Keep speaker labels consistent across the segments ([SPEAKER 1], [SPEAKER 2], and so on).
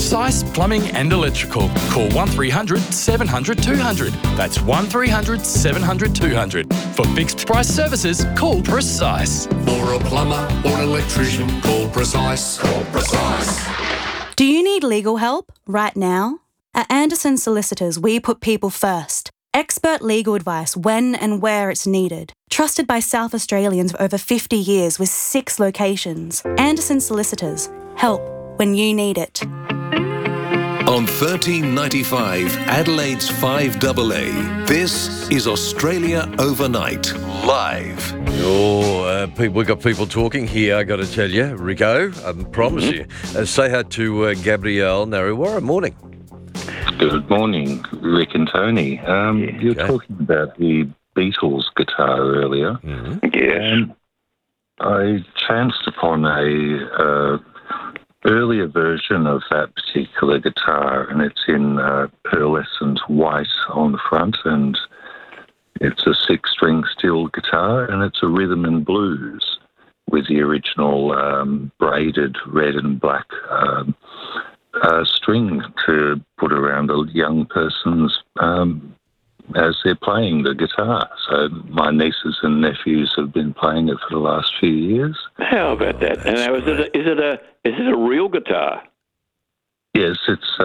[SPEAKER 1] Precise Plumbing and Electrical. Call 1300 700 200. That's 1300 700 200. For fixed price services, call Precise.
[SPEAKER 2] For a plumber or an electrician, call Precise. Call Precise.
[SPEAKER 3] Do you need legal help right now? At Anderson Solicitors, we put people first. Expert legal advice when and where it's needed. Trusted by South Australians for over 50 years with 6 locations. Anderson Solicitors. Help when you need it.
[SPEAKER 4] On 1395 Adelaide's 5AA, this is Australia Overnight, live.
[SPEAKER 5] We've got people talking here, I got to tell you. Rico, I promise you. Say hi to Gabrielle Narrawara. Morning.
[SPEAKER 6] Good morning, Rick and Tony. You were talking about the Beatles guitar earlier.
[SPEAKER 7] Yes.
[SPEAKER 6] I chanced upon a earlier version of that particular guitar, and it's in pearlescent white on the front, and it's a 6-string steel guitar, and it's a rhythm and blues with the original braided red and black string to put around a young person's as they're playing the guitar. So my nieces and nephews have been playing it for the last few years.
[SPEAKER 7] How about that? And now, is it a real guitar?
[SPEAKER 6] Yes, it's.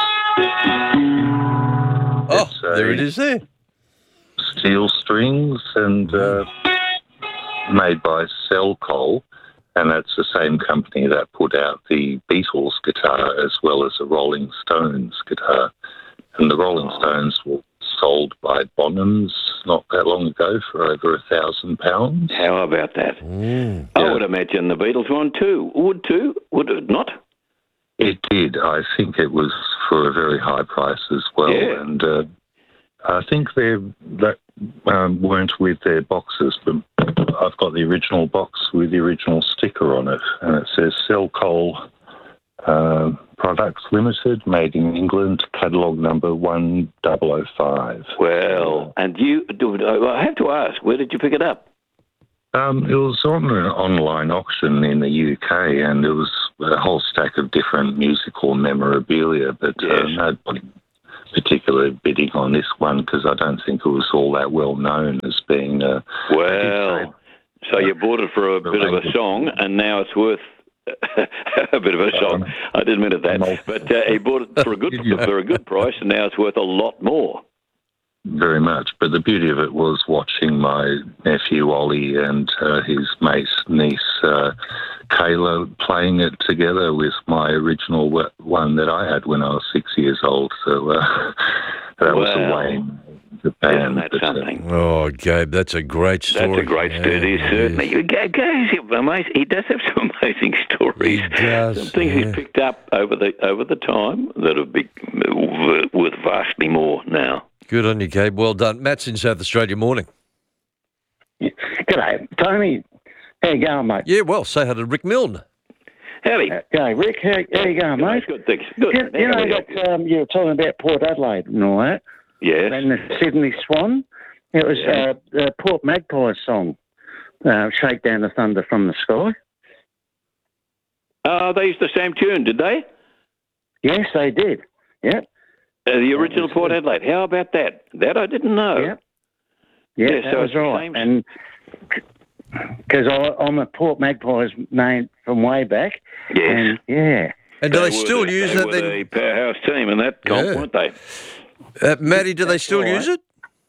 [SPEAKER 5] There it is there.
[SPEAKER 6] Steel strings and made by Cellcole, and that's the same company that put out the Beatles guitar as well as the Rolling Stones guitar. And the Rolling Stones were sold by Bonhams not that long ago for over £1,000.
[SPEAKER 7] How about that? I would imagine the Beatles one too. Would it not?
[SPEAKER 6] It did. I think it was for a very high price as well.
[SPEAKER 7] Yeah.
[SPEAKER 6] And I think they weren't with their boxes, but I've got the original box with the original sticker on it, and it says Cellcole Products Limited, made in England, catalogue number 1005.
[SPEAKER 7] Well, and I have to ask, where did you pick it up?
[SPEAKER 6] It was on an online auction in the UK, and there was a whole stack of different musical memorabilia, but nobody particularly bidding on this one because I don't think it was all that well known as being
[SPEAKER 7] so you bought it for a bit of a song, and now it's worth a bit of a song. I didn't mean it that, but he bought it for a good price, and now it's worth a lot more.
[SPEAKER 6] Very much, but the beauty of it was watching my nephew Ollie and his mate's niece Kayla playing it together with my original one that I had when I was 6 years old. So that was the way in Japan.
[SPEAKER 7] Isn't that something?
[SPEAKER 5] Oh, Gabe, that's a great story.
[SPEAKER 7] That's a great story, certainly. Gabe's amazing. He does have some amazing stories.
[SPEAKER 5] He does.
[SPEAKER 7] Some things he's picked up over the time that have been worth vastly more now.
[SPEAKER 5] Good on you, Gabe. Well done. Matt's in South Australia. Morning.
[SPEAKER 8] G'day, Tony. How you going, mate?
[SPEAKER 5] Yeah, well, say hi to Rick Milne.
[SPEAKER 7] Howdy.
[SPEAKER 8] G'day, Rick. How you going, mate?
[SPEAKER 7] Good, thanks. Good.
[SPEAKER 8] You know that you were talking about Port Adelaide and all that?
[SPEAKER 7] Yes.
[SPEAKER 8] And the Sydney Swan? It was the Port Magpies song, Shake Down the Thunder from the Sky.
[SPEAKER 7] They used the same tune, did they?
[SPEAKER 8] Yes, they did. Yep.
[SPEAKER 7] The original Port Adelaide. How about that? That I didn't know.
[SPEAKER 8] Yep. Yeah, that was right. And because I'm a Port Magpies name from way back.
[SPEAKER 7] Yes.
[SPEAKER 8] And,
[SPEAKER 5] And do they still use that then?
[SPEAKER 7] They were the powerhouse team in that comp, weren't they?
[SPEAKER 5] Matty, do they still use it?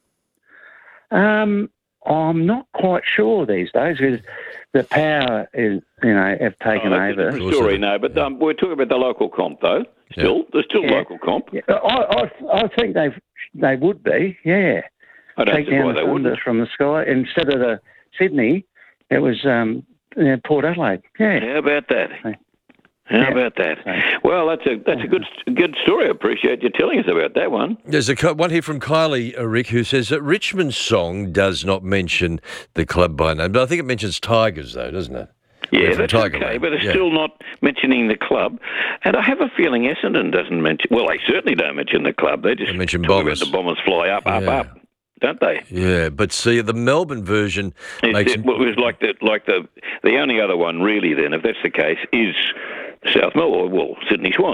[SPEAKER 8] I'm not quite sure these days because the power is, have taken over.
[SPEAKER 7] That's a different story, no. But we're talking about the local comp, though. There's still local comp.
[SPEAKER 8] Yeah. I think they would be, yeah.
[SPEAKER 7] I don't
[SPEAKER 8] Take
[SPEAKER 7] see
[SPEAKER 8] down
[SPEAKER 7] why
[SPEAKER 8] the
[SPEAKER 7] they
[SPEAKER 8] thunder
[SPEAKER 7] wouldn't.
[SPEAKER 8] from the sky instead of the Sydney. It was Port Adelaide. Yeah.
[SPEAKER 7] How about that? How about that? Well, that's a good story. I appreciate you telling us about that one.
[SPEAKER 5] There's one here from Kylie, Rick, who says that Richmond's song does not mention the club by name, but I think it mentions Tigers, though, doesn't it?
[SPEAKER 7] Yeah, that's okay, but it's still not mentioning the club. And I have a feeling Essendon doesn't mention... Well, they certainly don't mention the club. They just
[SPEAKER 5] mention
[SPEAKER 7] talk
[SPEAKER 5] Bombers.
[SPEAKER 7] about the Bombers fly up, don't they?
[SPEAKER 5] Yeah, but see, the Melbourne version makes...
[SPEAKER 7] It was like the only other one, really, then, if that's the case, is South Melbourne, well, Sydney Swans.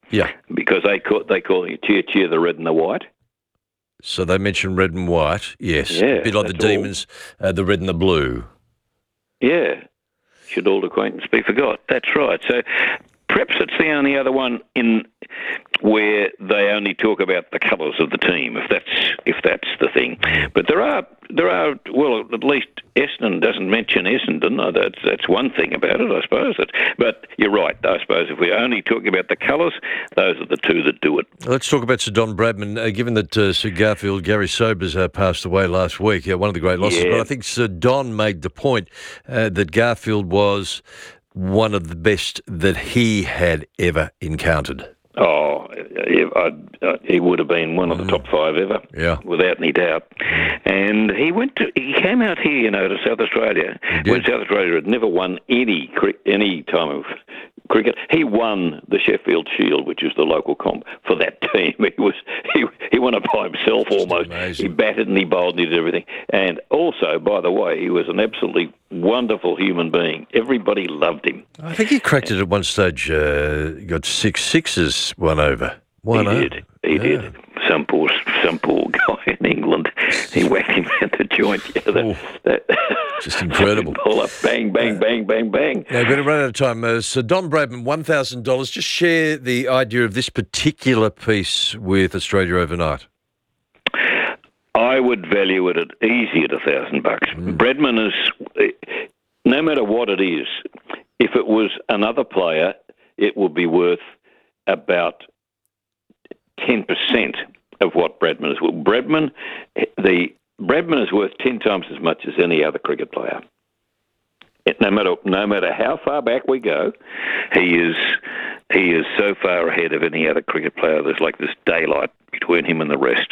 [SPEAKER 5] Yeah.
[SPEAKER 7] Because they call it cheer the red and the white.
[SPEAKER 5] So they mention red and white, yes.
[SPEAKER 7] Yeah,
[SPEAKER 5] a bit like the Demons, the red and the blue.
[SPEAKER 7] Yeah. Should old acquaintance be forgot? That's right. So perhaps it's the only other one in where they only talk about the colours of the team, if that's the thing. But there are well, at least Essendon doesn't mention Essendon. That's one thing about it, I suppose. But you're right. I suppose if we're only talking about the colours, those are the two that do it.
[SPEAKER 5] Let's talk about Sir Don Bradman. Given that Sir Garfield, Gary Sobers, passed away last week, one of the great losses. Yeah. But I think Sir Don made the point that Garfield was one of the best that he had ever encountered.
[SPEAKER 7] Oh, he would have been one of the top 5 ever, without any doubt. And he came out here, to South Australia, when South Australia had never won any time of cricket. He won the Sheffield Shield, which is the local comp for that team. He won it by himself almost. Amazing. He batted and he bowled and he did everything. And also, by the way, he was an absolutely wonderful human being. Everybody loved him.
[SPEAKER 5] I think he cracked it at one stage. Got 6 sixes, one over.
[SPEAKER 7] He did. Some poor guy in England, he whacked him at the joint.
[SPEAKER 5] Just incredible.
[SPEAKER 7] Pull up, bang, bang, bang, bang, bang.
[SPEAKER 5] Now, we're going to run out of time. So Don Bradman, $1,000. Just share the idea of this particular piece with Australia Overnight.
[SPEAKER 7] I would value it at easy at $1,000. Bradman is, no matter what it is, if it was another player, it would be worth about 10% of what Bradman is worth. Bradman is worth 10 times as much as any other cricket player. No matter how far back we go, he is so far ahead of any other cricket player. There's like this daylight between him and the rest.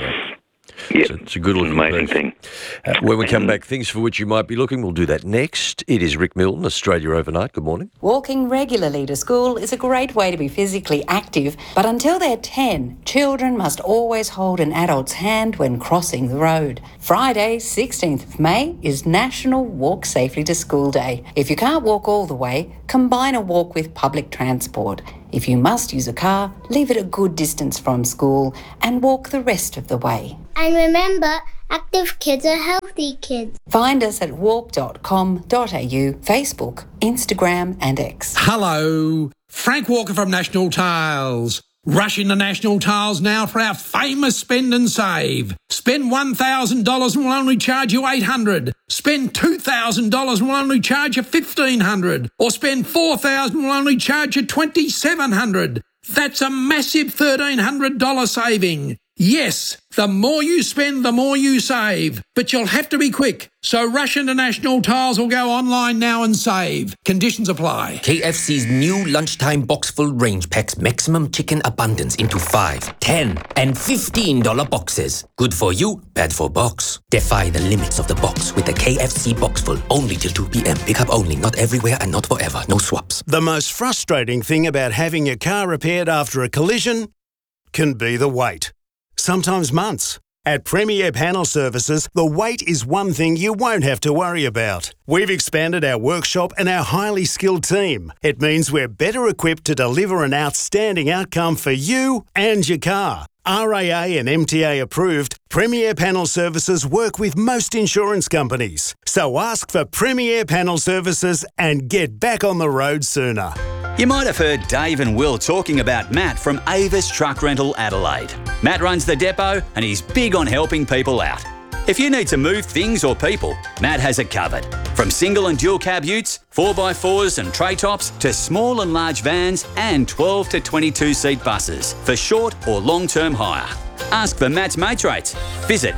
[SPEAKER 7] Yeah,
[SPEAKER 5] it's a good looking
[SPEAKER 7] amazing thing.
[SPEAKER 5] When we come back, things for which you might be looking, we'll do that next. It is Rick Milton, Australia Overnight. Good morning.
[SPEAKER 9] Walking regularly to school is a great way to be physically active, but until they're 10, children must always hold an adult's hand when crossing the road. Friday, 16th of May, is National Walk Safely to School Day. If you can't walk all the way, combine a walk with public transport. If you must use a car, leave it a good distance from school and walk the rest of the way.
[SPEAKER 10] And remember, active kids are healthy kids.
[SPEAKER 9] Find us at walk.com.au, Facebook, Instagram and X.
[SPEAKER 11] Hello, Frank Walker from National Tiles. Rush into National Tiles now for our famous spend and save. Spend $1,000 and we'll only charge you $800. Spend $2,000 and we'll only charge you $1,500. Or spend $4,000 and we'll only charge you $2,700. That's a massive $1,300 saving. Yes, the more you spend, the more you save. But you'll have to be quick. So rush into National Tiles or go online now and save. Conditions apply.
[SPEAKER 12] KFC's new lunchtime box-full range packs maximum chicken abundance into 5, 10 and $15 boxes. Good for you, bad for box. Defy the limits of the box with the KFC box-full. Only till 2 p.m. Pick up only, not everywhere and not forever. No swaps.
[SPEAKER 13] The most frustrating thing about having your car repaired after a collision can be the wait. Sometimes months. At Premier Panel Services, the wait is one thing you won't have to worry about. We've expanded our workshop and our highly skilled team. It means we're better equipped to deliver an outstanding outcome for you and your car. RAA and MTA approved, Premier Panel Services work with most insurance companies. So ask for Premier Panel Services and get back on the road sooner.
[SPEAKER 14] You might have heard Dave and Will talking about Matt from Avis Truck Rental Adelaide. Matt runs the depot and he's big on helping people out. If you need to move things or people, Matt has it covered. From single and dual cab utes, 4x4s and tray tops, to small and large vans and 12 to 22 seat buses for short or long-term hire. Ask for Matt's mates rates. Visit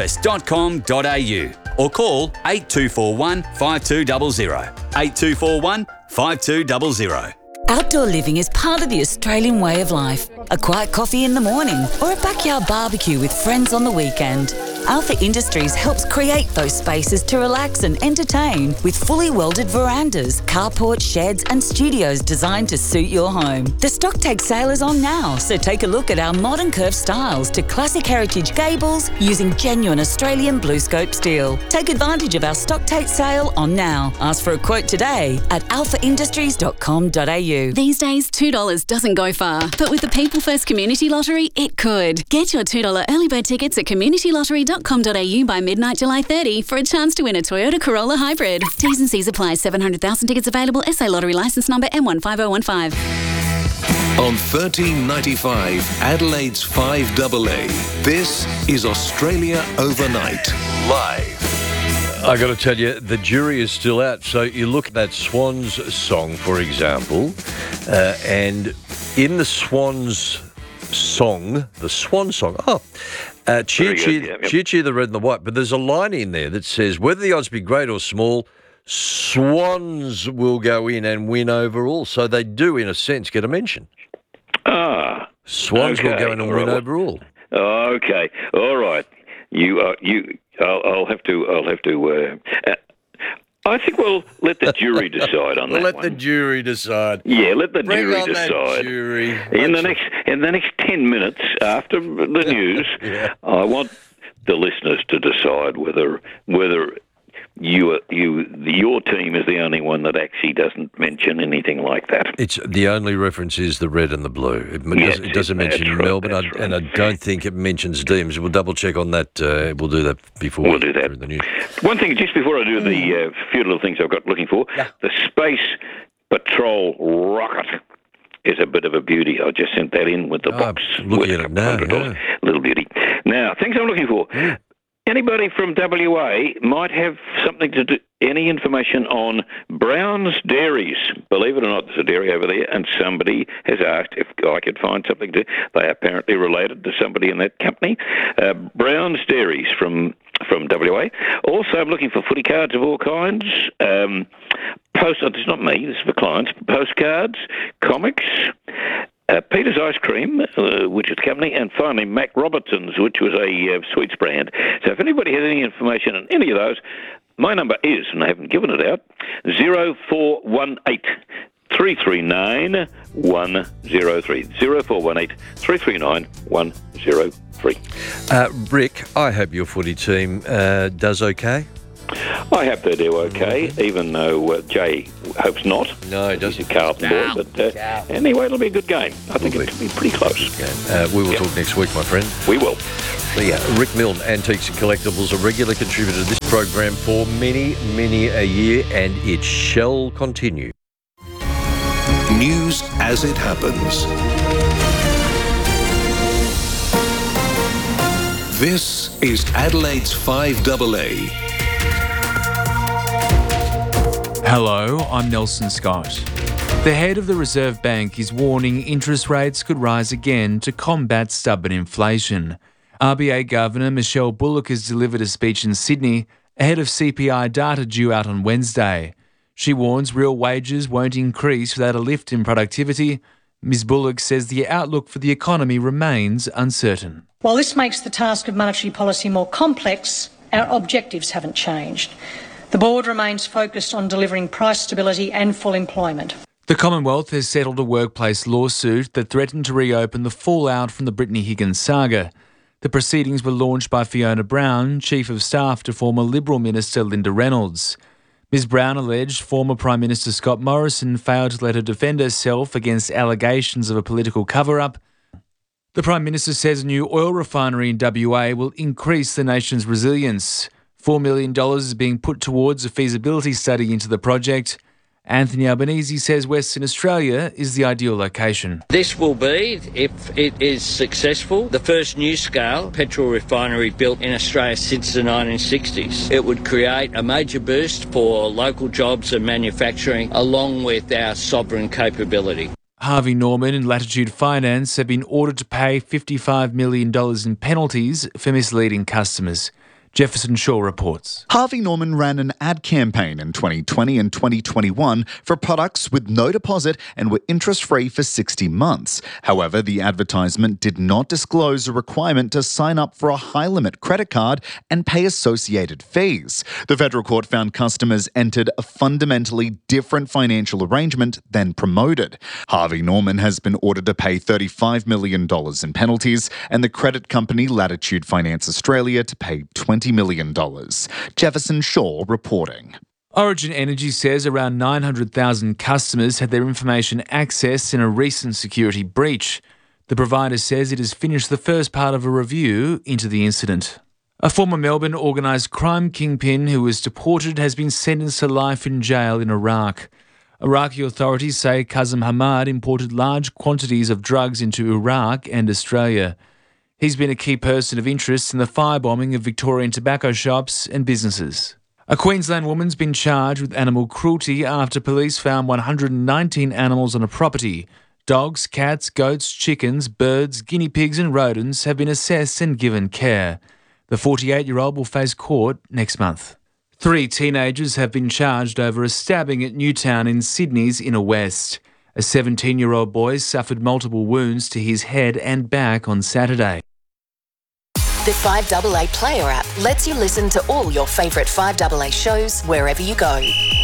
[SPEAKER 14] avis.com.au or call 8241 5200. 8241 5200.
[SPEAKER 15] Outdoor living is part of the Australian way of life. A quiet coffee in the morning or a backyard barbecue with friends on the weekend. Alpha Industries helps create those spaces to relax and entertain with fully welded verandas, carports, sheds and studios designed to suit your home. The Stocktake sale is on now, so take a look at our modern curved styles to classic heritage gables using genuine Australian BlueScope steel. Take advantage of our Stocktake sale on now. Ask for a quote today at alphaindustries.com.au.
[SPEAKER 16] These days, $2 doesn't go far, but with the People First Community Lottery, it could. Get your $2 early bird tickets at communitylottery.com.au by midnight July 30 for a chance to win a Toyota Corolla Hybrid. T's and C's apply. 700,000 tickets available. SA Lottery licence number M15015.
[SPEAKER 4] On 1395 Adelaide's 5AA, this is Australia Overnight, live.
[SPEAKER 5] I got to tell you, the jury is still out. So you look at that Swans song, for example, and in the Swans song, cheer, cheer the red and the white. But there's a line in there that says, whether the odds be great or small, Swans will go in and win overall. So they do, in a sense, get a mention. Swans will go in and win overall.
[SPEAKER 7] Okay, all right. I'll have to. I think we'll let the jury decide on that.
[SPEAKER 5] Let the jury decide.
[SPEAKER 7] Yeah, let the
[SPEAKER 5] Bring
[SPEAKER 7] jury
[SPEAKER 5] on
[SPEAKER 7] decide.
[SPEAKER 5] That jury.
[SPEAKER 7] In the next 10 minutes after the news, I want the listeners to decide whether your team is the only one that actually doesn't mention anything like that.
[SPEAKER 5] It's the only reference is the red and the blue. It doesn't mention Melbourne, and I don't think it mentions Deems. We'll double check on that. We'll do that before
[SPEAKER 7] we'll do that.
[SPEAKER 5] The news.
[SPEAKER 7] One thing, just before I do the few little things I've got looking for, the Space Patrol rocket is a bit of a beauty. I just sent that in with the box.
[SPEAKER 5] Looking at it now,
[SPEAKER 7] little beauty. Now, things I'm looking for. Anybody from WA might have something to do, any information on Brown's Dairies. Believe it or not, there's a dairy over there, and somebody has asked if I could find something to. They are apparently related to somebody in that company. Brown's Dairies from WA. Also, I'm looking for footy cards of all kinds. It's not me, this is for clients. Postcards, comics. Peter's Ice Cream, which is a company, and finally Mac Robertson's, which was a sweets brand. So if anybody has any information on any of those, my number is, and I haven't given it out, 0418 339 103. 0418 339 103.
[SPEAKER 5] Rick, I hope your footy team does okay.
[SPEAKER 7] I hope they do okay, even though Jay hopes not.
[SPEAKER 5] No, he doesn't.
[SPEAKER 7] He's a Carlton boy, but anyway, it'll be a good game. I think it'll be pretty close.
[SPEAKER 5] We will talk next week, my friend.
[SPEAKER 7] We will.
[SPEAKER 5] So, Rick Milne, Antiques and Collectibles, a regular contributor to this program for many, many a year, and it shall continue.
[SPEAKER 4] News as it happens. This is Adelaide's 5AA.
[SPEAKER 17] Hello, I'm Nelson Scott. The head of the Reserve Bank is warning interest rates could rise again to combat stubborn inflation. RBA Governor Michelle Bullock has delivered a speech in Sydney ahead of CPI data due out on Wednesday. She warns real wages won't increase without a lift in productivity. Ms Bullock says the outlook for the economy remains uncertain.
[SPEAKER 18] While this makes the task of monetary policy more complex, our objectives haven't changed. The board remains focused on delivering price stability and full employment.
[SPEAKER 17] The Commonwealth has settled a workplace lawsuit that threatened to reopen the fallout from the Brittany Higgins saga. The proceedings were launched by Fiona Brown, Chief of Staff to former Liberal Minister Linda Reynolds. Ms Brown alleged former Prime Minister Scott Morrison failed to let her defend herself against allegations of a political cover-up. The Prime Minister says a new oil refinery in WA will increase the nation's resilience. $4 million is being put towards a feasibility study into the project. Anthony Albanese says Western Australia is the ideal location.
[SPEAKER 19] This will be, if it is successful, the first new-scale petrol refinery built in Australia since the 1960s. It would create a major boost for local jobs and manufacturing, along with our sovereign capability.
[SPEAKER 17] Harvey Norman and Latitude Finance have been ordered to pay $55 million in penalties for misleading customers. Jefferson Shaw reports.
[SPEAKER 20] Harvey Norman ran an ad campaign in 2020 and 2021 for products with no deposit and were interest-free for 60 months. However, the advertisement did not disclose a requirement to sign up for a high-limit credit card and pay associated fees. The federal court found customers entered a fundamentally different financial arrangement than promoted. Harvey Norman has been ordered to pay $35 million in penalties, and the credit company Latitude Finance Australia to pay $20 million. Jefferson Shaw reporting.
[SPEAKER 17] Origin Energy says around 900,000 customers had their information accessed in a recent security breach. The provider says it has finished the first part of a review into the incident. A former Melbourne organised crime kingpin who was deported has been sentenced to life in jail in Iraq. Iraqi authorities say Qasem Hamad imported large quantities of drugs into Iraq and Australia. He's been a key person of interest in the firebombing of Victorian tobacco shops and businesses. A Queensland woman's been charged with animal cruelty after police found 119 animals on a property. Dogs, cats, goats, chickens, birds, guinea pigs and rodents have been assessed and given care. The 48-year-old will face court next month. 3 teenagers have been charged over a stabbing at Newtown in Sydney's Inner West. A 17-year-old boy suffered multiple wounds to his head and back on Saturday.
[SPEAKER 21] The 5AA Player app lets you listen to all your favourite 5AA shows wherever you go.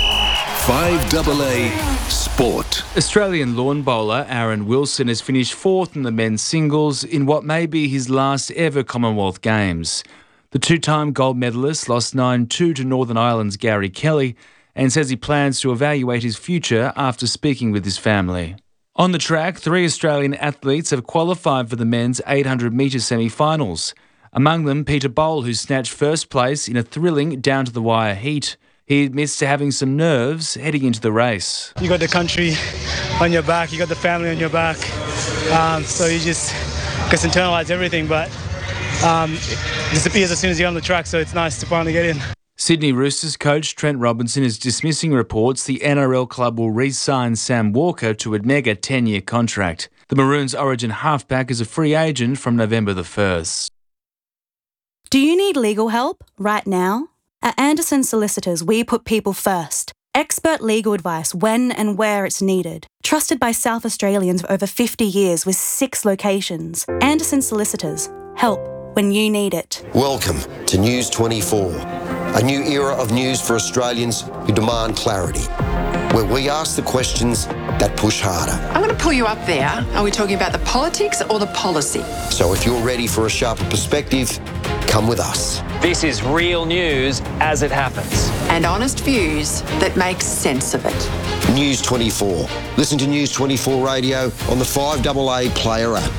[SPEAKER 4] 5AA Sport.
[SPEAKER 17] Australian lawn bowler Aaron Wilson has finished 4th in the men's singles in what may be his last ever Commonwealth Games. The 2-time gold medalist lost 9-2 to Northern Ireland's Gary Kelly and says he plans to evaluate his future after speaking with his family. On the track, 3 Australian athletes have qualified for the men's 800-metre semi-finals. Among them, Peter Bowl, who snatched first place in a thrilling down-to-the-wire heat. He admits to having some nerves heading into the race.
[SPEAKER 22] You got the country on your back, you got the family on your back, so you just internalise everything, but it disappears as soon as you're on the track, so it's nice to finally get in.
[SPEAKER 17] Sydney Roosters coach Trent Robinson is dismissing reports the NRL club will re-sign Sam Walker to a mega 10-year contract. The Maroons' Origin halfback is a free agent from November the 1st.
[SPEAKER 3] Do you need legal help right now? At Anderson Solicitors, we put people first. Expert legal advice when and where it's needed. Trusted by South Australians for over 50 years with 6 locations. Anderson Solicitors. Help when you need it.
[SPEAKER 23] Welcome to News 24, a new era of news for Australians who demand clarity, where we ask the questions that push harder.
[SPEAKER 24] I'm going to pull you up there. Are we talking about the politics or the policy?
[SPEAKER 23] So if you're ready for a sharper perspective, come with us.
[SPEAKER 25] This is real news as it happens.
[SPEAKER 24] And honest views that make sense of it.
[SPEAKER 23] News 24. Listen to News 24 Radio on the 5AA Player app.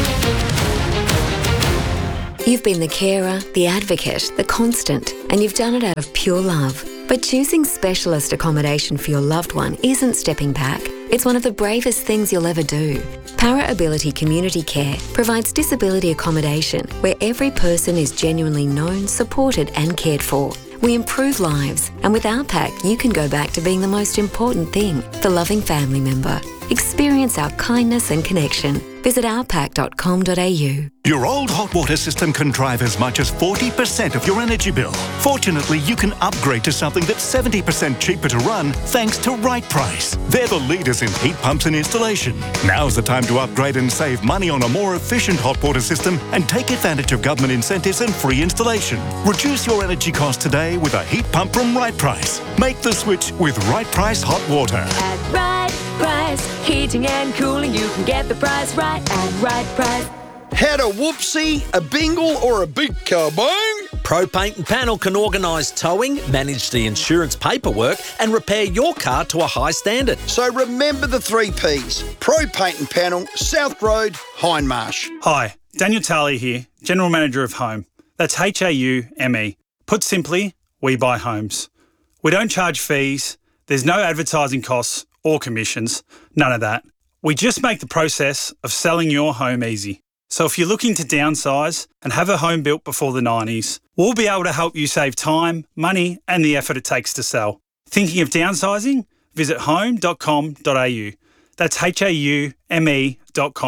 [SPEAKER 26] You've been the carer, the advocate, the constant, and you've done it out of pure love. But choosing specialist accommodation for your loved one isn't stepping back. It's one of the bravest things you'll ever do. Para Ability Community Care provides disability accommodation where every person is genuinely known, supported and cared for. We improve lives, and with our pack, you can go back to being the most important thing, the loving family member. Experience our kindness and connection. Visit ourpack.com.au.
[SPEAKER 27] Your old hot water system can drive as much as 40% of your energy bill. Fortunately, you can upgrade to something that's 70% cheaper to run thanks to Right Price. They're the leaders in heat pumps and installation. Now's the time to upgrade and save money on a more efficient hot water system and take advantage of government incentives and free installation. Reduce your energy costs today with a heat pump from Right Price. Make the switch with Right Price Hot Water.
[SPEAKER 28] At Right Price, heating and cooling, you can get the price right at Right Price.
[SPEAKER 29] Had a whoopsie, a bingle or a big kabong?
[SPEAKER 30] Pro Paint and Panel can organise towing, manage the insurance paperwork and repair your car to a high standard.
[SPEAKER 29] So remember the 3 Ps. Pro Paint and Panel, South Road, Hindmarsh.
[SPEAKER 31] Hi, Daniel Talley here, General Manager of Home. That's HAUME. Put simply, we buy homes. We don't charge fees, there's no advertising costs or commissions, none of that. We just make the process of selling your home easy. So if you're looking to downsize and have a home built before the 90s, we'll be able to help you save time, money and the effort it takes to sell. Thinking of downsizing? Visit home.com.au. That's HAUME.com.au.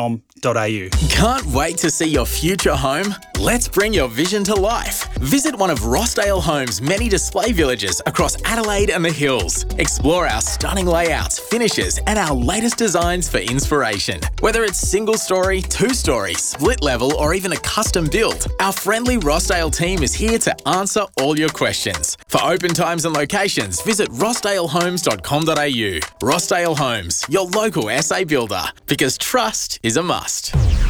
[SPEAKER 31] Can't wait to see your future home? Let's bring your vision to life. Visit one of Rossdale Homes' many display villages across Adelaide and the Hills. Explore our stunning layouts, finishes, and our latest designs for inspiration. Whether it's single-storey, two-storey, split-level, or even a custom build, our friendly Rossdale team is here to answer all your questions. For open times and locations, visit rossdalehomes.com.au. Rossdale Homes, your local SA builder, because trust is a must.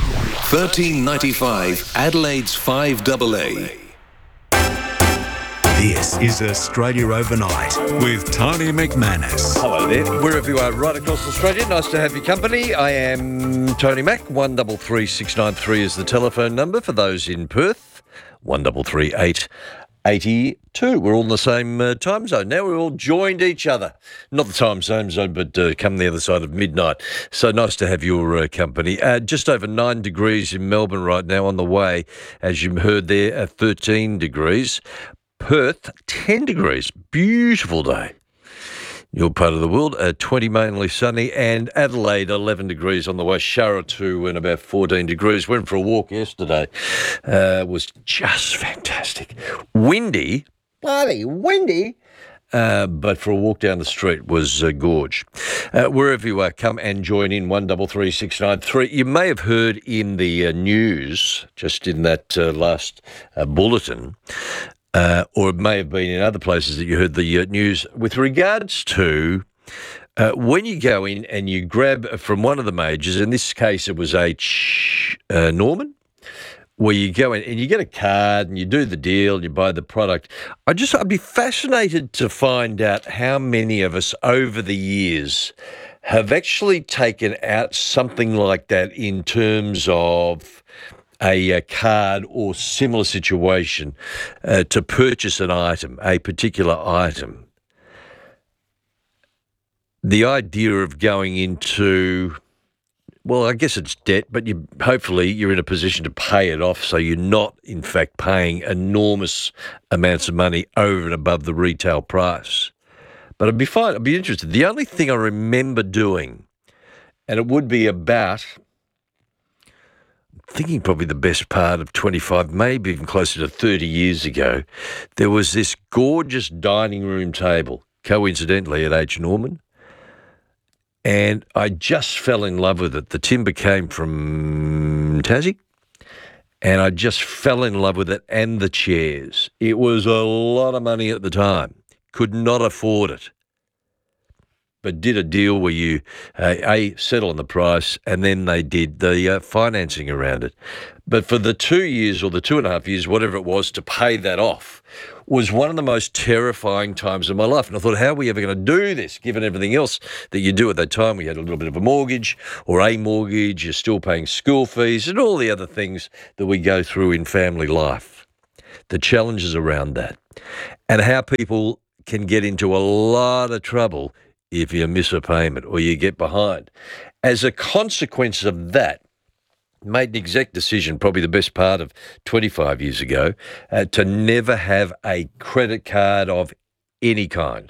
[SPEAKER 4] 1395 Adelaide's 5AA.
[SPEAKER 27] This is Australia Overnight with Tony McManus.
[SPEAKER 5] Hello there, wherever you are right across Australia. Nice to have your company. I am Tony Mack. 133693 is the telephone number for those in Perth. 133882. We're all in the same time zone. Now we've all joined each other. Not the same zone, but come the other side of midnight. So nice to have your company. Just over 9 degrees in Melbourne right now on the way. As you heard there, 13 degrees. Perth, 10 degrees. Beautiful day. Your part of the world, 20 mainly sunny, and Adelaide, 11 degrees on the way. Sharatu and about 14 degrees. Went for a walk yesterday. Was just fantastic. Windy, bloody windy. But for a walk down the street was gorge. Wherever you are, come and join in 133693. You may have heard in the news, just in that last bulletin, or it may have been in other places that you heard the news with regards to when you go in and you grab from one of the majors, in this case it was H. Norman, where you go in and you get a card and you do the deal and you buy the product. I'd be fascinated to find out how many of us over the years have actually taken out something like that in terms of a card or similar situation to purchase an item, a particular item. The idea of going into, well, I guess it's debt, but hopefully you're in a position to pay it off, so you're not, in fact, paying enormous amounts of money over and above the retail price. But I'd be fine. I'd be interested. The only thing I remember doing, and it would be about, thinking probably the best part of 25, maybe even closer to 30 years ago, there was this gorgeous dining room table, coincidentally at H. Norman, and I just fell in love with it. The timber came from Tassie, and I just fell in love with it and the chairs. It was a lot of money at the time. Could not afford it. But did a deal where you, settle on the price, and then they did the financing around it. But for the 2 years or the 2.5 years, whatever it was, to pay that off was one of the most terrifying times of my life. And I thought, how are we ever going to do this, given everything else that you do at that time? We had a little bit of a mortgage or a mortgage, you're still paying school fees and all the other things that we go through in family life. The challenges around that and how people can get into a lot of trouble if you miss a payment or you get behind. As a consequence of that, made an exec decision, probably the best part of 25 years ago, to never have a credit card of any kind.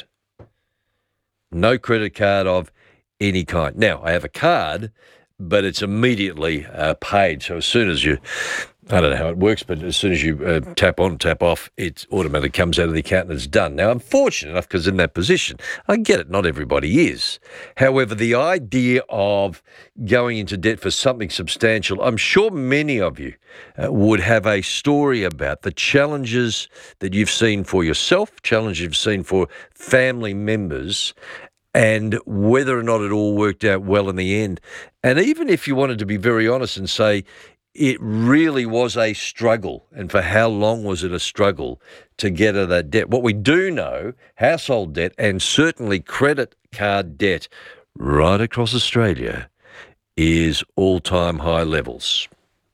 [SPEAKER 5] No credit card of any kind. Now, I have a card, but it's immediately paid. So as soon as you, I don't know how it works, but as soon as you tap on, tap off, it automatically comes out of the account and it's done. Now, I'm fortunate enough because in that position, I get it, not everybody is. However, the idea of going into debt for something substantial, I'm sure many of you would have a story about the challenges that you've seen for yourself, challenges you've seen for family members, and whether or not it all worked out well in the end. And even if you wanted to be very honest and say, it really was a struggle, and for how long was it a struggle to get out of that debt? What we do know, household debt and certainly credit card debt right across Australia is all-time high levels.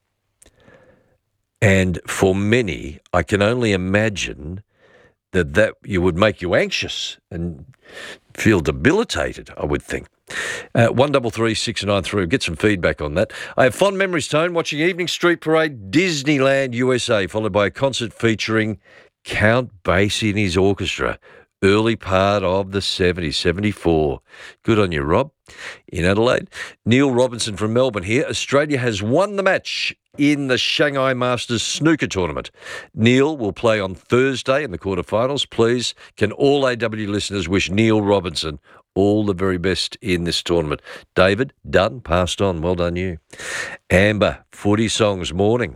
[SPEAKER 5] And for many, I can only imagine that you would make you anxious and feel debilitated, I would think. 133693. Get some feedback on that. I have fond memories, Tone, watching Evening Street Parade, Disneyland, USA, followed by a concert featuring Count Basie and his orchestra. early part of the 70s, 74. Good on you, Rob. In Adelaide. Neil Robinson from Melbourne here. Australia has won the match in the Shanghai Masters snooker tournament. Neil will play on Thursday in the quarterfinals. Please, can all AW listeners wish Neil Robinson all the very best in this tournament. David, done, passed on. Well done you. Amber, footy songs, morning.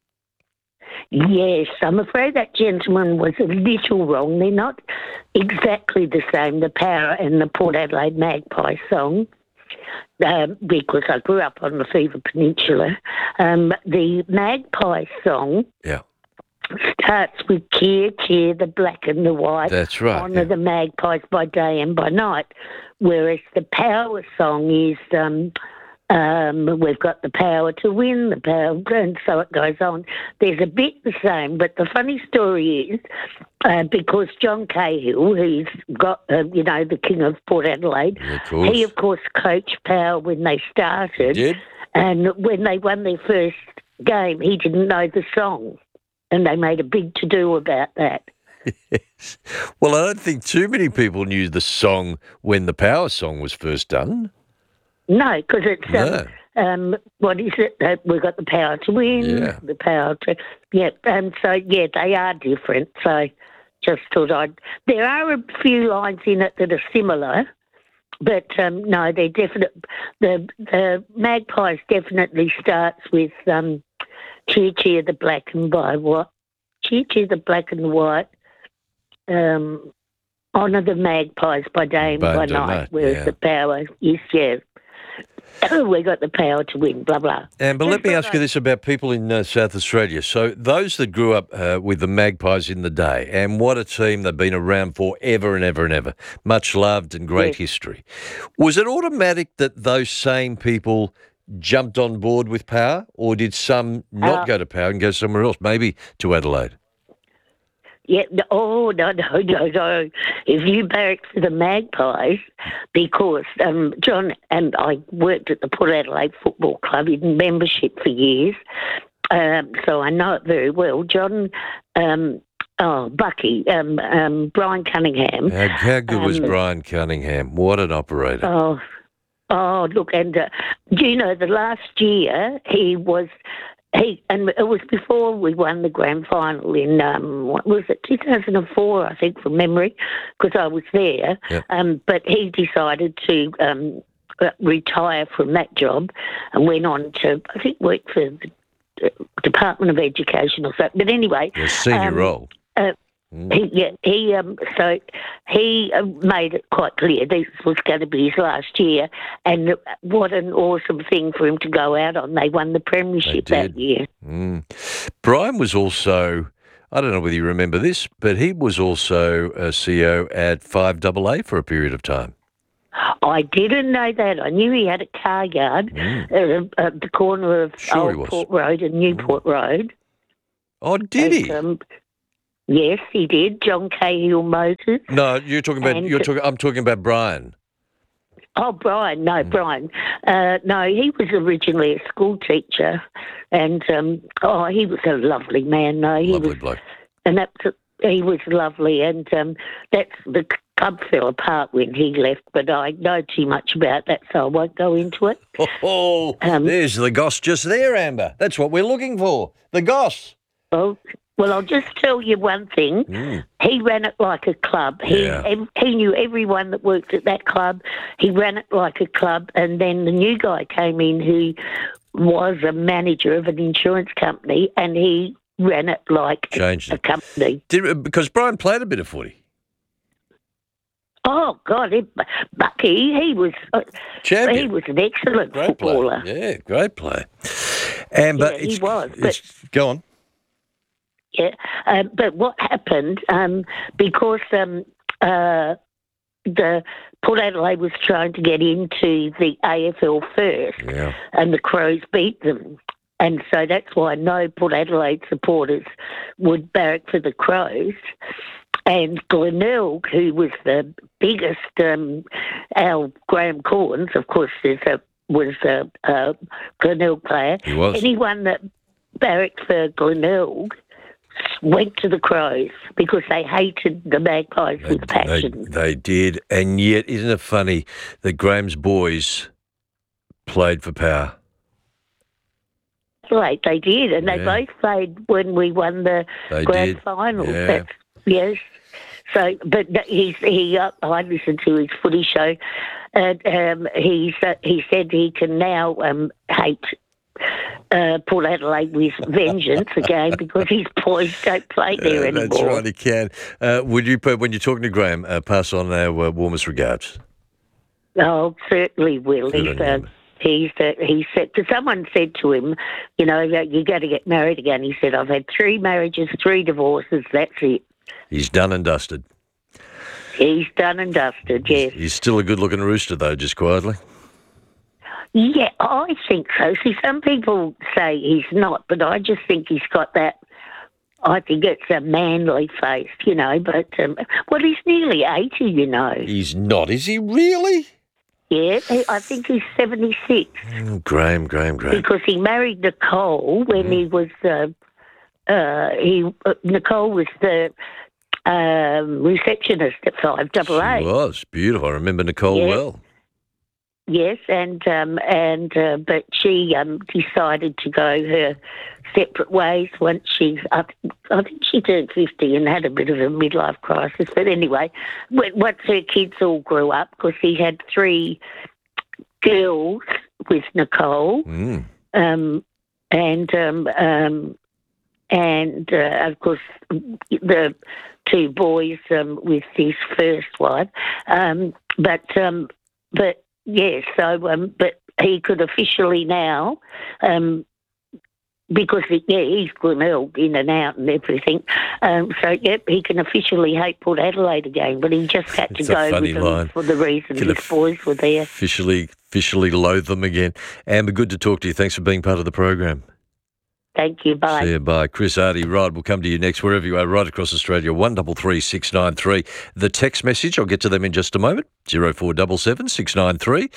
[SPEAKER 1] Yes, I'm afraid that gentleman was a little wrong. They're not exactly the same, the Power and the Port Adelaide Magpie song, because I grew up on the Fever Peninsula. The Magpie song starts with Cheer, Cheer, the Black and the White.
[SPEAKER 5] That's right.
[SPEAKER 1] Honour the Magpies by day and by night, whereas the Power song is... we've got the power to win, the power, and so it goes on. There's a bit the same, but the funny story is because John Cahill, who's got, the king of Port Adelaide, he, of course, coached Power when they started.
[SPEAKER 5] Did?
[SPEAKER 1] And when they won their first game, he didn't know the song, and they made a big to-do about that.
[SPEAKER 5] Yes. Well, I don't think too many people knew the song when the Power song was first done.
[SPEAKER 1] No, because it's, what is it? We've got the power to win, the power to, they are different. So just thought there are a few lines in it that are similar, but no, they're definite. The Magpies definitely starts with Cheer, Cheer, the Black and White. Cheer, Cheer, the Black and the White. Honour the Magpies by day and by night, whereas the Power is, we got the power to win, blah, blah.
[SPEAKER 5] But let me ask you this about people in South Australia. So those that grew up with the Magpies in the day, and what a team they've been around for ever and ever and ever, much loved and great history. Was it automatic that those same people jumped on board with Power, or did some not go to Power and go somewhere else, maybe to Adelaide?
[SPEAKER 1] Yeah, no. If you barracked for the Magpies, because John and I worked at the Port Adelaide Football Club in membership for years, so I know it very well. John, Bucky, Brian Cunningham.
[SPEAKER 5] How good was Brian Cunningham? What an operator.
[SPEAKER 1] Oh, look, and the last year and it was before we won the grand final in, 2004, I think, from memory, because I was there. Yep. But he decided to retire from that job and went on to, I think, work for the Department of Education or something. But anyway...
[SPEAKER 5] A senior role.
[SPEAKER 1] He made it quite clear this was going to be his last year, and what an awesome thing for him to go out on. They won the premiership that year.
[SPEAKER 5] Brian was also, I don't know whether you remember this, but he was also a CEO at 5AA for a period of time.
[SPEAKER 1] I didn't know that. I knew he had a car yard at the corner of Old Port Road and Newport Road.
[SPEAKER 5] Oh, did he?
[SPEAKER 1] Yes, he did. John Cahill Motors.
[SPEAKER 5] No, I'm talking about Brian.
[SPEAKER 1] Oh, Brian. No, Brian. No, he was originally a school teacher, and he was a lovely man. No,
[SPEAKER 5] lovely bloke.
[SPEAKER 1] And he was lovely, and that's the club fell apart when he left. But I know too much about that, so I won't go into it.
[SPEAKER 5] There's the goss just there, Amber. That's what we're looking for. The goss.
[SPEAKER 1] Oh. Well, I'll just tell you one thing. He ran it like a club. He knew everyone that worked at that club. He ran it like a club. And then the new guy came in who was a manager of an insurance company, and he ran it like a company.
[SPEAKER 5] Because Brian played a bit of footy.
[SPEAKER 1] Oh, God, Bucky, he was
[SPEAKER 5] champion.
[SPEAKER 1] He was an excellent footballer.
[SPEAKER 5] Yeah, great player. Amber,
[SPEAKER 1] he was.
[SPEAKER 5] Go on.
[SPEAKER 1] Yeah, but what happened, because the Port Adelaide was trying to get into the AFL first, and the Crows beat them. And so that's why no Port Adelaide supporters would barrack for the Crows. And Glenelg, who was the biggest, our Graham Corns, of course, was a Glenelg player.
[SPEAKER 5] He was.
[SPEAKER 1] Anyone that barracked for Glenelg went to the Crows because they hated the Magpies with passion.
[SPEAKER 5] They did. And yet, isn't it funny that Graham's boys played for power?
[SPEAKER 1] Right, they did, and they both played when we won the grand final.
[SPEAKER 5] Yeah.
[SPEAKER 1] Yes. So, but I listened to his footy show, and he said he can now hate Port Adelaide with vengeance again because his boys don't play there anymore.
[SPEAKER 5] That's right, he can. Would you, when you're talking to Graham, pass on our warmest regards?
[SPEAKER 1] Oh, certainly will. He said, because someone said to him, you got to get married again. He said, I've had 3 marriages, 3 divorces, that's it.
[SPEAKER 5] He's done and dusted.
[SPEAKER 1] He's done and dusted, yes.
[SPEAKER 5] He's still a good-looking rooster, though, just quietly.
[SPEAKER 1] Yeah, I think so. See, some people say he's not, but I just think he's got that, I think it's a manly face, but, he's nearly 80,
[SPEAKER 5] He's not, is he really?
[SPEAKER 1] Yeah, I think he's 76.
[SPEAKER 5] Graham.
[SPEAKER 1] Because he married Nicole when he was, Nicole was the receptionist at 5AA.
[SPEAKER 5] She was beautiful. I remember Nicole well.
[SPEAKER 1] Yes, but she decided to go her separate ways once I think she turned 50 and had a bit of a midlife crisis. But anyway, once her kids all grew up, because he had 3 girls with Nicole, and of course the 2 boys with his first wife, but yes, but he could officially now, because he's Glenelg in and out and everything. He can officially hate Port Adelaide again, but he just had to go with them for the reason his boys were there.
[SPEAKER 5] Officially loathe them again. Amber, good to talk to you. Thanks for being part of the program.
[SPEAKER 1] Thank you. Bye.
[SPEAKER 5] See you. Bye. Chris Hardy, right, we'll come to you next, wherever you are, right across Australia, 133 693. The text message, I'll get to them in just a moment, 0477 693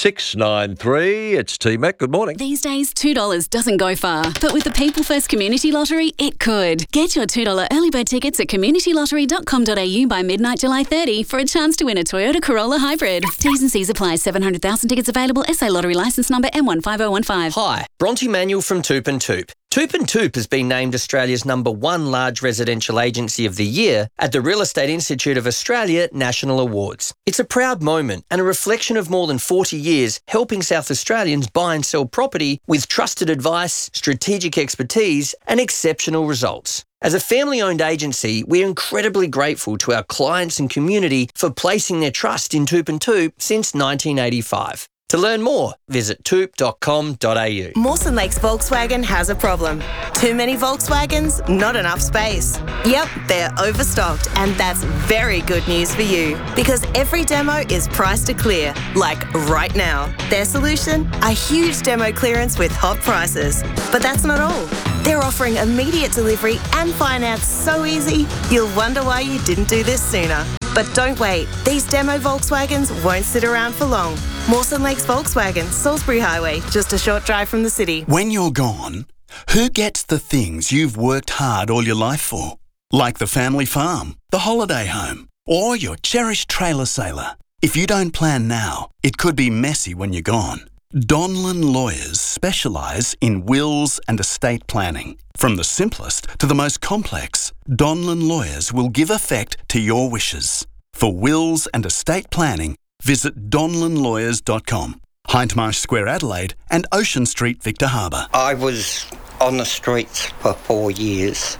[SPEAKER 5] 693. It's T-Mac. Good morning.
[SPEAKER 2] These days, $2 doesn't go far, but with the People First Community Lottery, it could. Get your $2 early bird tickets at communitylottery.com.au by midnight July 30 for a chance to win a Toyota Corolla Hybrid. T's and C's apply. 700,000 tickets available. SA Lottery licence number M15015.
[SPEAKER 6] Hi, Bronte Manuel from Toop and Toop. Toop and Toop has been named Australia's #1 large residential agency of the year at the Real Estate Institute of Australia National Awards. It's a proud moment and a reflection of more than 40 years helping South Australians buy and sell property with trusted advice, strategic expertise and exceptional results. As a family-owned agency, we're incredibly grateful to our clients and community for placing their trust in Toop and Toop since 1985. To learn more, visit toop.com.au.
[SPEAKER 8] Mawson Lakes Volkswagen has a problem. Too many Volkswagens, not enough space. Yep, they're overstocked, and that's very good news for you because every demo is priced to clear, like right now. Their solution? A huge demo clearance with hot prices. But that's not all. They're offering immediate delivery and finance so easy, you'll wonder why you didn't do this sooner. But don't wait. These demo Volkswagens won't sit around for long. Mawson Lakes Volkswagen, Salisbury Highway, just a short drive from the city.
[SPEAKER 9] When you're gone, who gets the things you've worked hard all your life for? Like the family farm, the holiday home, or your cherished trailer sailor. If you don't plan now, it could be messy when you're gone. Donlan Lawyers specialise in wills and estate planning. From the simplest to the most complex, Donlan Lawyers will give effect to your wishes. For wills and estate planning, visit donlanlawyers.com. Hindmarsh Square, Adelaide and Ocean Street, Victor Harbour.
[SPEAKER 10] I was on the streets for 4 years.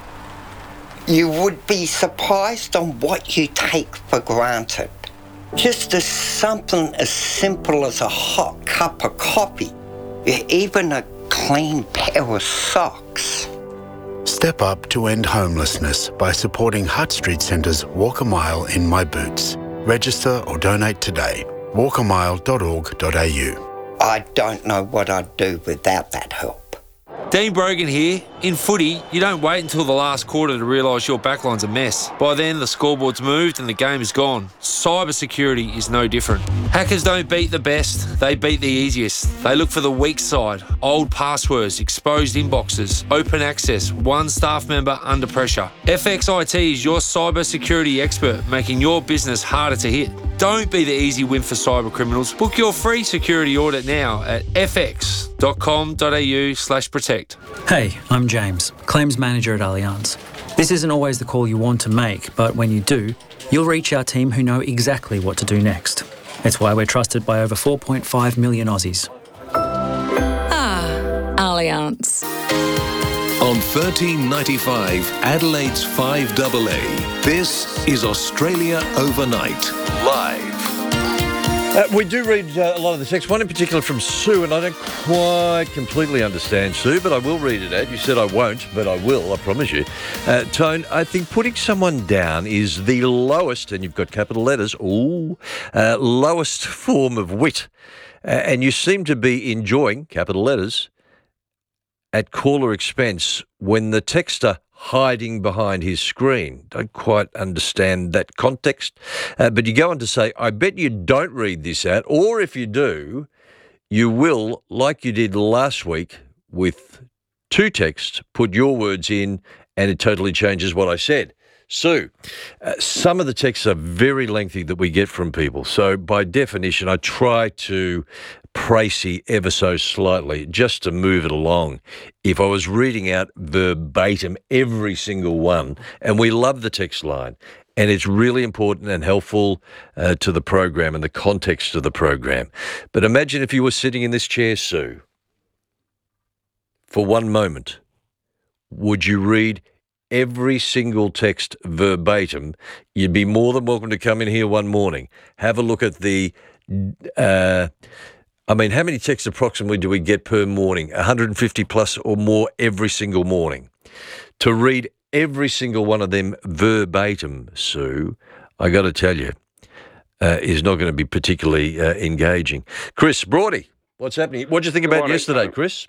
[SPEAKER 10] You would be surprised on what you take for granted. Just as something as simple as a hot cup of coffee, even a clean pair of socks.
[SPEAKER 11] Step up to end homelessness by supporting Hutt Street Centre's Walk a Mile in My Boots. Register or donate today. walkamile.org.au.
[SPEAKER 10] I don't know what I'd do without that help.
[SPEAKER 7] Dean Brogan here. In footy, you don't wait until the last quarter to realise your backline's a mess. By then, the scoreboard's moved and the game is gone. Cyber security is no different. Hackers don't beat the best, they beat the easiest. They look for the weak side, old passwords, exposed inboxes, open access, one staff member under pressure. FXIT is your cyber security expert, making your business harder to hit. Don't be the easy win for cyber criminals. Book your free security audit now at fx.com.au/protect.
[SPEAKER 12] Hey, I'm James, Claims Manager at Allianz. This isn't always the call you want to make, but when you do, you'll reach our team who know exactly what to do next. It's why we're trusted by over 4.5 million Aussies.
[SPEAKER 28] Allianz.
[SPEAKER 4] On 1395 Adelaide's 5AA, this is Australia Overnight, live.
[SPEAKER 5] We do read a lot of the text, one in particular from Sue, and I don't quite completely understand, Sue, but I will read it out. You said I won't, but I will, I promise you. Tone, I think putting someone down is the lowest, and you've got capital letters, lowest form of wit. And you seem to be enjoying, capital letters, at caller expense when the texter hiding behind his screen. Don't quite understand that context. But you go on to say, I bet you don't read this out, or if you do, you will, like you did last week with two texts, put your words in and it totally changes what I said. Sue, some of the texts are very lengthy that we get from people. So by definition, I try to précis ever so slightly just to move it along. If I was reading out verbatim every single one, and we love the text line, and it's really important and helpful to the program and the context of the program. But imagine if you were sitting in this chair, Sue, for one moment, would you read every single text verbatim? You'd be more than welcome to come in here one morning. Have a look at the, how many texts approximately do we get per morning? 150 plus or more every single morning. To read every single one of them verbatim, Sue, I got to tell you, is not going to be particularly engaging. Chris Brody, what's happening? What did you think about yesterday, Chris?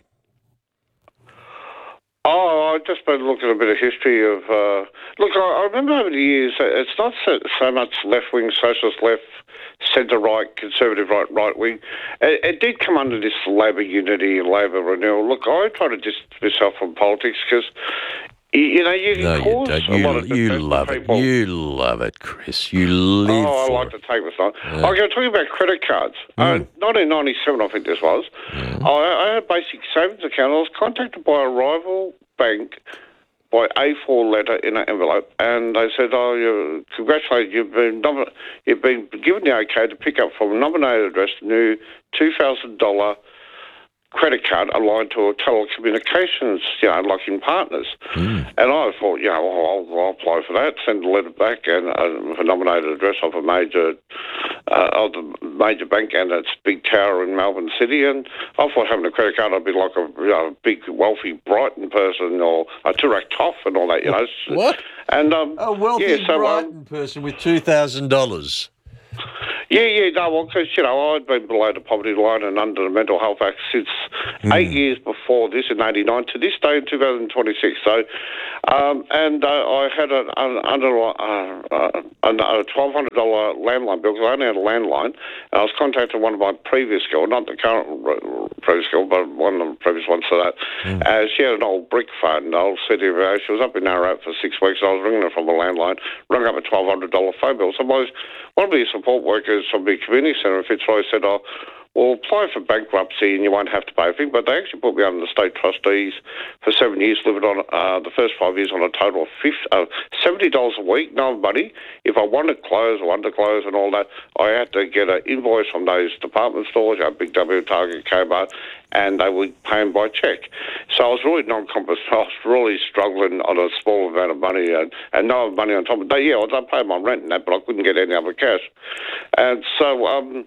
[SPEAKER 13] Oh, I've just been looking at a bit of history of... I remember over the years, it's not so much left-wing, socialist left, centre-right, conservative right-wing. It did come under this Labor unity and Labor renewal. Look, I try to distance myself from politics because, you can cause a lot of...
[SPEAKER 5] You love it. You love it, Chris. You live
[SPEAKER 13] I like to take my time. I'm going to talk about credit cards. 1997, I think this was. I had a basic savings account. I was contacted by a rival bank by A4 letter in an envelope, and they said, congratulations, you've been given the okay to pick up from a nominated address a new $2,000 credit card aligned to a telecommunications, like in Partners. And I thought, I'll apply for that, send a letter back, and a nominated address of a major bank and its big tower in Melbourne City. And I thought having a credit card, I'd be like a big, wealthy Brighton person or a Turak Toff and all that,
[SPEAKER 5] What?
[SPEAKER 13] And
[SPEAKER 5] a wealthy Brighton person with $2,000.
[SPEAKER 13] Because, I'd been below the poverty line and under the Mental Health Act since 8 years before this, in 89, to this day in 2026. So, I had a $1,200 landline bill, because I only had a landline, and I was contacting one of my previous girl, not the current previous girl, but one of the previous ones to that. She had an old brick phone, an old city. She was up in Narrowat for 6 weeks, and I was ringing her from a landline, rung up a $1,200 phone bill. So one of the support workers from the community centre in Fitzroy said, well, apply for bankruptcy and you won't have to pay anything. But they actually put me under the state trustees for 7 years, living on the first 5 years on a total of $70 a week, no money. If I wanted clothes or underclothes and all that, I had to get an invoice from those department stores, Big W, Target, Kmart, and they would pay them by cheque. So I was really non-compensated. I was really struggling on a small amount of money and no money on top of that. I paid my rent and that, but I couldn't get any other cash. And so...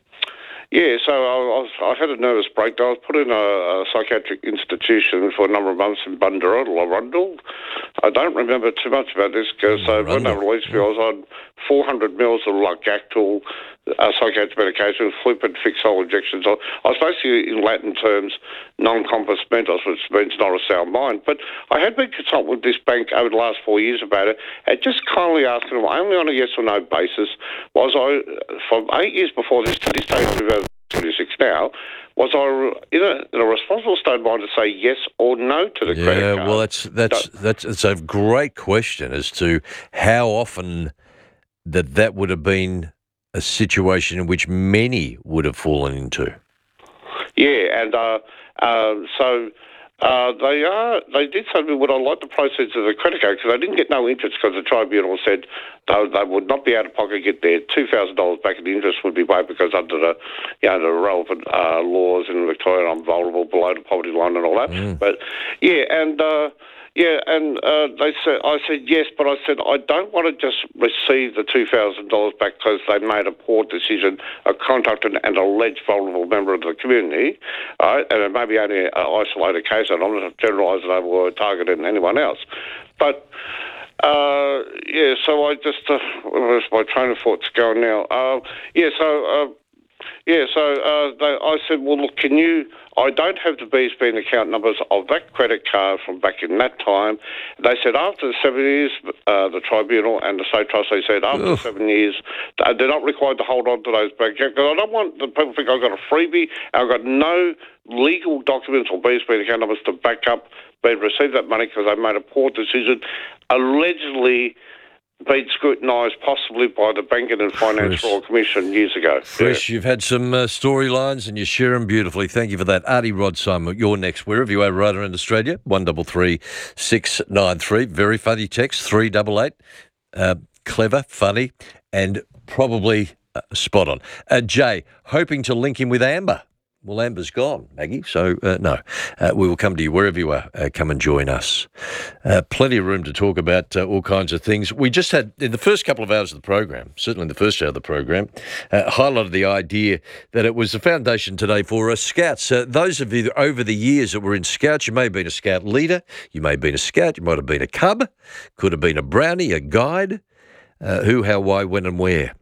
[SPEAKER 13] I had a nervous breakdown. I was put in a psychiatric institution for a number of months in Bundoora, Arundel. I don't remember too much about this because when they released me, I was on 400 mils of Lacactal, psychiatric medication, flippant fixed hole injections. I was basically, in Latin terms, non-compos mentis, which means not a sound mind. But I had been consulted with this bank over the last 4 years about it, and just kindly asking them, only on a yes or no basis, was I, from 8 years before this to this day, 2026 now, was I in a responsible state of mind to say yes or no to the credit card?
[SPEAKER 5] Yeah, well, that's a great question as to how often that would have been a situation in which many would have fallen into.
[SPEAKER 13] Yeah, and they did say to me, would I like the proceeds of the credit card? Because they didn't get no interest because the tribunal said they would not be out of pocket get their $2,000 back, and the interest would be waived because under the relevant laws in Victoria, I'm vulnerable below the poverty line and all that. But they said, I said yes, but I said I don't want to just receive the $2,000 back because they made a poor decision, a contact and alleged vulnerable member of the community, right? And it may be only an isolated case, and I'm not generalising over targeting anyone else. But so I just where's my train of thought's going now? I said, well, look, can you? I don't have the BSB and account numbers of that credit card from back in that time. They said after the 7 years, the tribunal and the state trustee said after 7 years, they're not required to hold on to those bank accounts. Because I don't want the people to think I've got a freebie. I've got no legal documents or BSB and account numbers to back up being received that money because they made a poor decision, allegedly been scrutinised possibly by the Banking and Finance Royal Commission years ago.
[SPEAKER 5] Chris, you've had some storylines and you share them beautifully. Thank you for that. Artie Rod Simon, you're next. Wherever you are right around Australia, 133 693. Very funny text, 388. Clever, funny, and probably spot on. Jay, hoping to link him with Amber. Well, Amber's gone, Maggie, so no. We will come to you wherever you are. Come and join us. Plenty of room to talk about all kinds of things. We just had, in the first couple of hours of the program, certainly in the first hour of the program, highlighted the idea that it was the foundation today for Scouts. Those of you over the years that were in Scouts, you may have been a Scout leader, you may have been a Scout, you might have been a Cub, could have been a Brownie, a Guide. Who, how, why, when and where.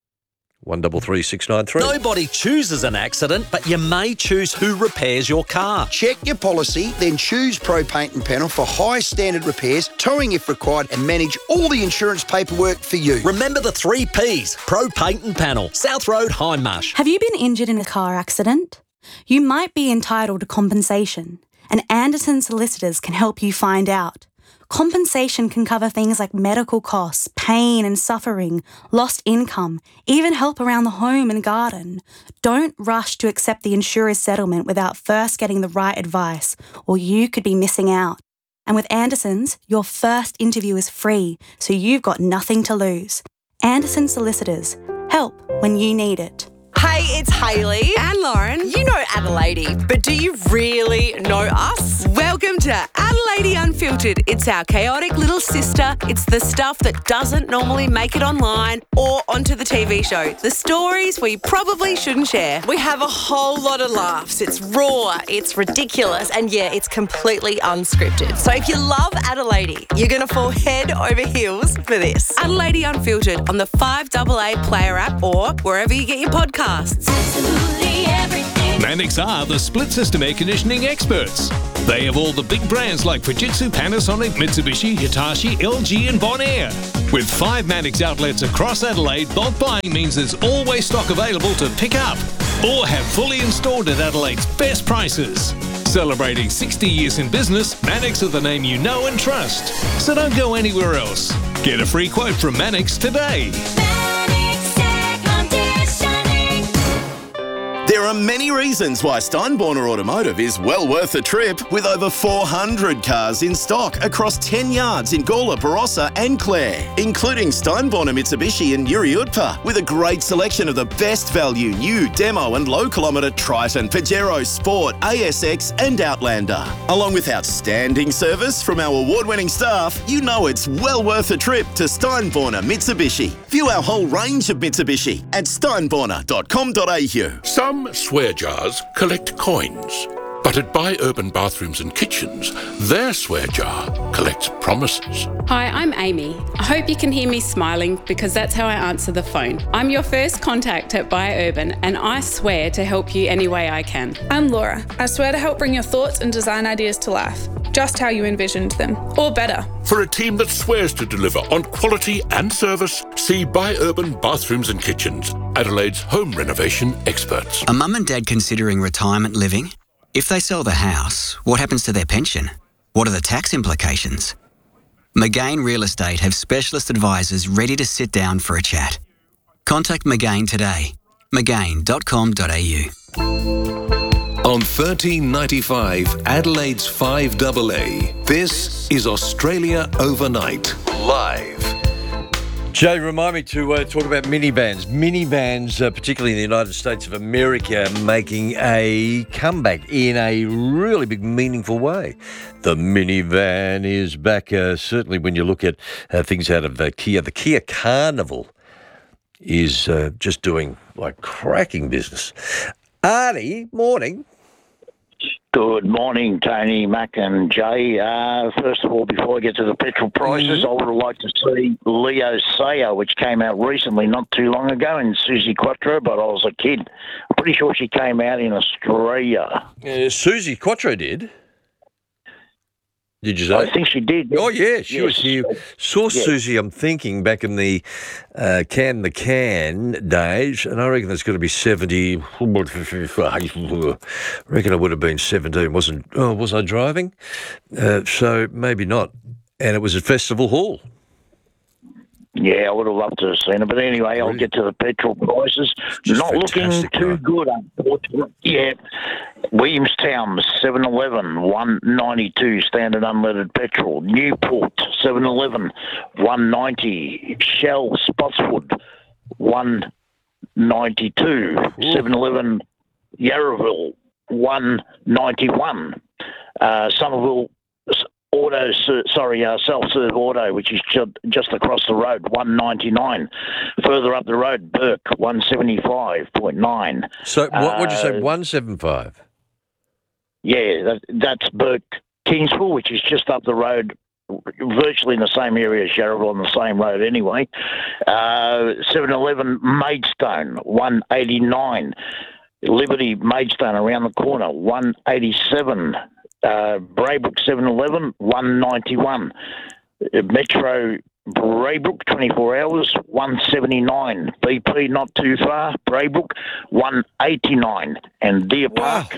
[SPEAKER 5] 133 693.
[SPEAKER 30] Nobody chooses an accident, but you may choose who repairs your car.
[SPEAKER 29] Check your policy, then choose Pro Paint and Panel for high standard repairs, towing if required, and manage all the insurance paperwork for you.
[SPEAKER 30] Remember the 3 Ps. Pro Paint and Panel. South Road, Hindmarsh.
[SPEAKER 3] Have you been injured in a car accident? You might be entitled to compensation, and Anderson Solicitors can help you find out. Compensation can cover things like medical costs, pain and suffering, lost income, even help around the home and garden. Don't rush to accept the insurer's settlement without first getting the right advice, or you could be missing out. And with Anderson's, your first interview is free, so you've got nothing to lose. Anderson Solicitors. Help when you need it.
[SPEAKER 14] Hey, it's Hayley and Lauren. You know Adelaide, but do you really know us? Welcome to Adelaide Unfiltered. It's our chaotic little sister. It's the stuff that doesn't normally make it online or onto the TV show. The stories we probably shouldn't share. We have a whole lot of laughs. It's raw, it's ridiculous, and yeah, it's completely unscripted. So if you love Adelaide, you're going to fall head over heels for this. Adelaide Unfiltered on the 5AA Player app or wherever you get your podcasts.
[SPEAKER 28] Absolutely everything.
[SPEAKER 15] Mannix are the split system air conditioning experts. They have all the big brands like Fujitsu, Panasonic, Mitsubishi, Hitachi, LG and Bonaire. With 5 Mannix outlets across Adelaide, bulk buying means there's always stock available to pick up or have fully installed at Adelaide's best prices. Celebrating 60 years in business, Mannix are the name you know and trust. So don't go anywhere else. Get a free quote from Mannix today.
[SPEAKER 16] There are many reasons why Steinborner Automotive is well worth a trip, with over 400 cars in stock across 10 yards in Gawler, Barossa and Clare, including Steinborner Mitsubishi and Yuriutpa, with a great selection of the best value new demo and low kilometre Triton, Pajero Sport, ASX and Outlander. Along with outstanding service from our award-winning staff, you know it's well worth a trip to Steinborner Mitsubishi. View our whole range of Mitsubishi at steinborner.com.au.
[SPEAKER 17] Some swear jars collect coins. But at Buy Urban Bathrooms and Kitchens, their swear jar collects promises.
[SPEAKER 18] Hi, I'm Amy. I hope you can hear me smiling because that's how I answer the phone. I'm your first contact at Buy Urban and I swear to help you any way I can.
[SPEAKER 19] I'm Laura. I swear to help bring your thoughts and design ideas to life, just how you envisioned them, or better.
[SPEAKER 17] For a team that swears to deliver on quality and service, see Buy Urban Bathrooms and Kitchens, Adelaide's home renovation experts.
[SPEAKER 20] A mum and dad considering retirement living? If they sell the house, what happens to their pension? What are the tax implications? McGain Real Estate have specialist advisors ready to sit down for a chat. Contact McGain today. McGain.com.au.
[SPEAKER 4] On 1395 Adelaide's 5AA, this is Australia Overnight, live.
[SPEAKER 5] Jay, remind me to talk about minivans. Minivans, particularly in the United States of America, making a comeback in a really big, meaningful way. The minivan is back, certainly when you look at things out of Kia. The Kia Carnival is just doing like cracking business. Artie, morning.
[SPEAKER 21] Good morning, Tony, Mac and Jay. First of all, before I get to the petrol prices, I would have liked to see Leo Sayer, which came out recently, not too long ago, and Susie Quattro, but I was a kid. I'm pretty sure she came out in Australia.
[SPEAKER 5] Susie Quattro did? Did you say?
[SPEAKER 21] I think she did.
[SPEAKER 5] Oh, yeah, she was here. Saw Susie, I'm thinking, back in the Can the Can days, and I reckon that's going to be 70. I reckon I would have been 17. Was I driving? So maybe not. And it was at Festival Hall.
[SPEAKER 21] Yeah, I would have loved to have seen it. But anyway, I'll get to the petrol prices. Not looking too good, unfortunately. Yeah. Williamstown, 7-Eleven, $1.92 standard unleaded petrol. Newport, 7-Eleven, $1.90. Shell, Spotswood, $1.92. 7-Eleven, Yarraville, $1.91. Somerville self-serve auto, which is just across the road, $1.99. Further up the road, Burke, $1.75.9.
[SPEAKER 5] So what would you say, 175?
[SPEAKER 21] Yeah, that's Burke Kingsville, which is just up the road, virtually in the same area as Yarraville on the same road anyway. 7-Eleven Maidstone, $1.89. Liberty Maidstone around the corner, $1.87. Braybrook 7-Eleven, $1.91. Metro Braybrook 24 hours, $1.79. BP not too far, Braybrook, $1.89. And Deer Park,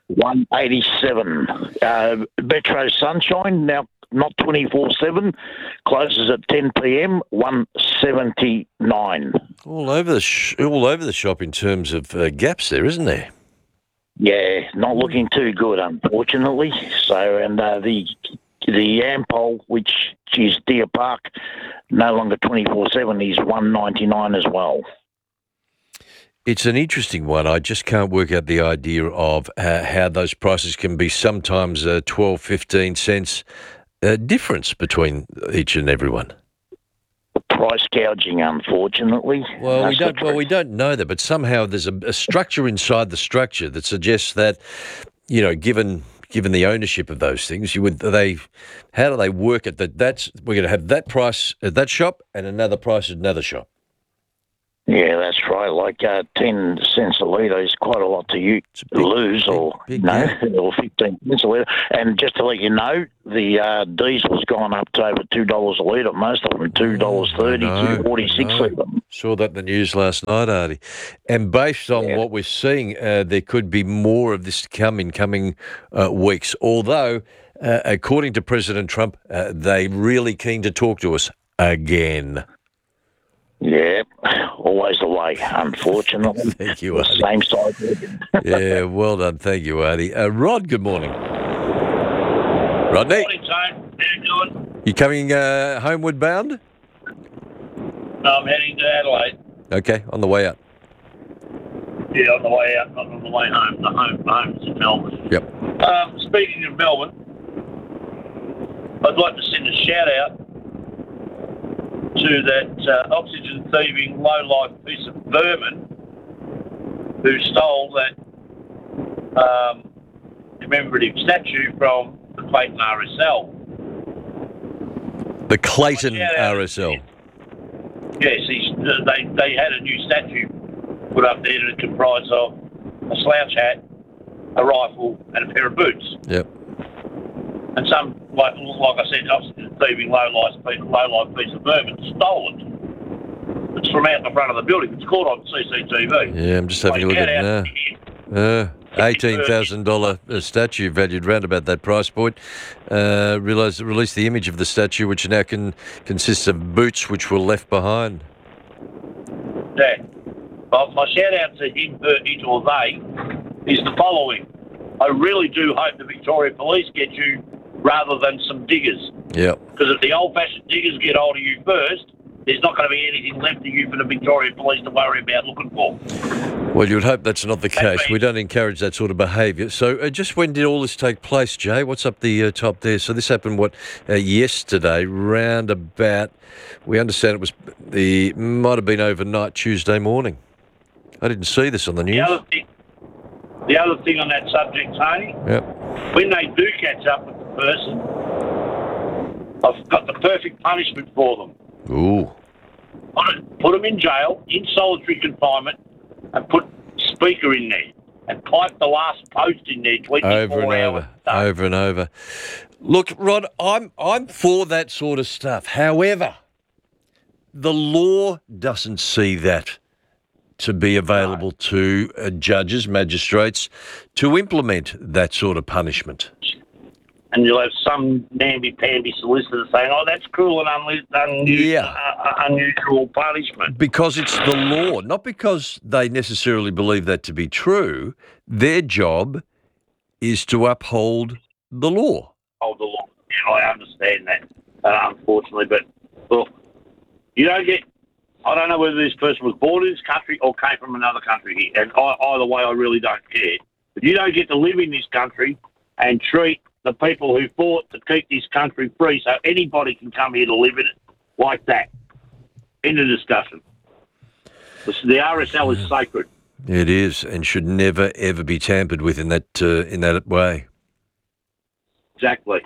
[SPEAKER 21] $1.87. Metro Sunshine, now not 24/7, closes at 10 p.m, $1.79.
[SPEAKER 5] All over the shop in terms of gaps there, isn't there?
[SPEAKER 21] Yeah, not looking too good, unfortunately. So, and the Ampol, which is Deer Park, no longer 24/7, is $1.99 as well.
[SPEAKER 5] It's an interesting one. I just can't work out the idea of how those prices can be sometimes 12, 15 cents difference between each and every one.
[SPEAKER 21] Price gouging, unfortunately.
[SPEAKER 5] Well, we don't know that, but somehow there's a structure inside the structure that suggests that, you know, given the ownership of those things, how do they work it that we're going to have that price at that shop and another price at another shop?
[SPEAKER 21] Yeah, that's right. Like 10 cents a litre is quite a lot to lose, or 15 cents a litre. And just to let you know, the diesel's gone up to over $2 a litre. Most of them $2.30, $2.46 litre.
[SPEAKER 5] Saw that in the news last night, Artie. And based on what we're seeing, there could be more of this to come in coming weeks. Although, according to President Trump, they're really keen to talk to us again.
[SPEAKER 21] Yeah, always the way, unfortunately.
[SPEAKER 5] Thank you, Artie.
[SPEAKER 21] Same side.
[SPEAKER 5] Yeah, well done. Thank you, Artie. Rod, good morning. Rodney?
[SPEAKER 22] Good morning, Tone. How you doing?
[SPEAKER 5] You coming homeward bound?
[SPEAKER 22] No, I'm heading to Adelaide.
[SPEAKER 5] Okay, on the way out.
[SPEAKER 22] Yeah, on the way out, not on the way home. The home's in Melbourne.
[SPEAKER 5] Yep.
[SPEAKER 22] Speaking of Melbourne, I'd like to send a shout-out to that oxygen-thieving, low-life piece of vermin who stole that commemorative statue from the Clayton RSL.
[SPEAKER 5] The Clayton RSL.
[SPEAKER 22] Yes, they had a new statue put up there that comprised of a slouch hat, a rifle, and a pair of boots.
[SPEAKER 5] Yep.
[SPEAKER 22] And some, like I said, oxygen thieving low-life piece of vermin stole it. It's from out the front of the building. It's caught on CCTV.
[SPEAKER 5] Yeah, I'm just having a look at it now. $18,000 statue valued round about that price point. Released the image of the statue, which now consists of boots which were left behind.
[SPEAKER 22] Yeah. Well, my shout-out to him, it or they, is the following. I really do hope the Victoria Police get you rather than some diggers.
[SPEAKER 5] Yeah.
[SPEAKER 22] Because if the old-fashioned diggers get hold of you first, there's not going to be anything left of you for the Victoria Police to worry about looking for.
[SPEAKER 5] Well, you'd hope that's not the case. We don't encourage that sort of behaviour. So just when did all this take place, Jay? What's up the top there? So this happened, yesterday, round about, we understand might have been overnight Tuesday morning. I didn't see this on the news.
[SPEAKER 22] The other thing on that subject, Tony, when they do catch up with the person, I've got the perfect punishment for them.
[SPEAKER 5] Ooh.
[SPEAKER 22] Put them in jail, in solitary confinement, and put speaker in there and pipe the last post in there 24 hours.
[SPEAKER 5] Over and over. Look, Rod, I'm for that sort of stuff. However, the law doesn't see that to be available to judges, magistrates, to implement that sort of punishment.
[SPEAKER 22] And you'll have some namby-pamby solicitor saying, oh, that's cruel and unusual punishment.
[SPEAKER 5] Because it's the law, not because they necessarily believe that to be true. Their job is to uphold the law.
[SPEAKER 22] Uphold the law. Yeah, I understand that, unfortunately. But, look, you don't get... I don't know whether this person was born in this country or came from another country here. And either way, I really don't care. But you don't get to live in this country and treat the people who fought to keep this country free so anybody can come here to live in it like that. End of discussion. The RSL is sacred.
[SPEAKER 5] It is, and should never, ever be tampered with in that way.
[SPEAKER 22] Exactly.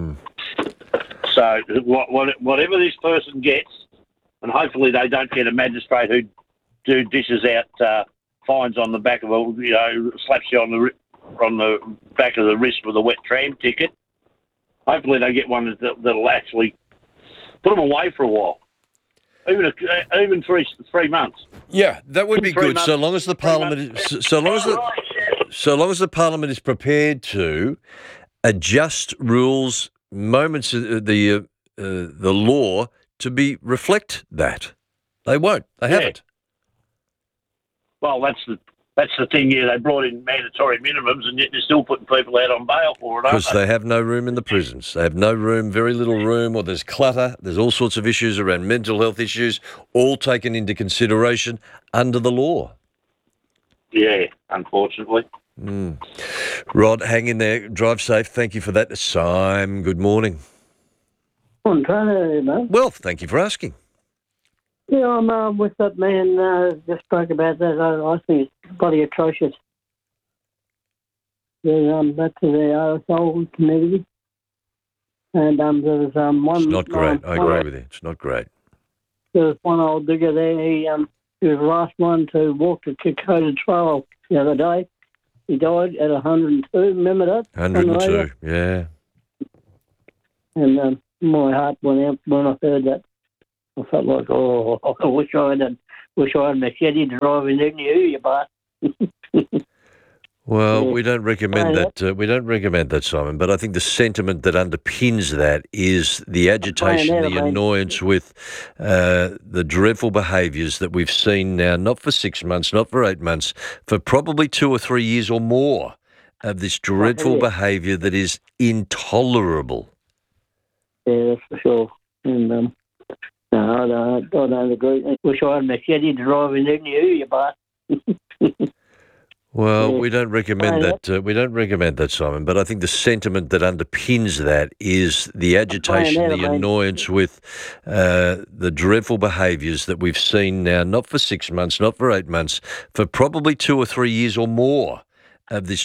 [SPEAKER 22] So whatever this person gets, and hopefully they don't get a magistrate who dishes out fines on the back of slaps you on the back of the wrist with a wet tram ticket. Hopefully they get one that'll actually put them away for a while, even 3 months.
[SPEAKER 5] Yeah, that would be good. So long as the Parliament, so long as the Parliament is prepared to adjust rules, moments of the law to reflect that. They won't. They haven't.
[SPEAKER 22] Well, that's the thing. Yeah, they brought in mandatory minimums, and yet they're still putting people out on bail for it, aren't
[SPEAKER 5] because they have no room in the prisons. They have no room, very little room, or there's clutter. There's all sorts of issues around mental health issues, all taken into consideration under the law.
[SPEAKER 22] Yeah, unfortunately.
[SPEAKER 5] Rod, hang in there. Drive safe. Thank you for that. Simon, good morning.
[SPEAKER 1] I'm trying to,
[SPEAKER 5] Well, thank you for asking.
[SPEAKER 1] Yeah, I'm with that man just spoke about that. I think it's bloody atrocious. That's the RSL committee. And there was one...
[SPEAKER 5] It's not great. I agree with you. It's not great.
[SPEAKER 1] There was one old digger there. He was the last one to walk the Kokoda Trail the other day. He died at 102. Remember that?
[SPEAKER 5] 102, yeah.
[SPEAKER 1] And my heart went out when I heard that. I felt like, I wish I had a machete driving into you bastard.
[SPEAKER 5] Well, we don't recommend that. We don't recommend that, Simon. But I think the sentiment that underpins that is the agitation, the annoyance with the dreadful behaviours that we've seen now, not for 6 months, not for 8 months, for probably 2 or 3 years or more, of this dreadful behaviour that is intolerable.
[SPEAKER 1] Yeah, that's for sure. And no, I don't agree. I wish I had a machete driving into you bastard.
[SPEAKER 5] Well, we don't recommend that. We don't recommend that, Simon. But I think the sentiment that underpins that is the agitation, the annoyance with the dreadful behaviours that we've seen now, not for 6 months, not for 8 months, for probably 2 or 3 years or more, of this